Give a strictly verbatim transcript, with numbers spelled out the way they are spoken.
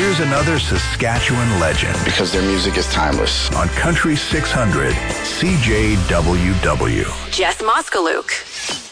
Here's another Saskatchewan legend. Because their music is timeless. On Country six hundred, C J W W. Jess Moskalook.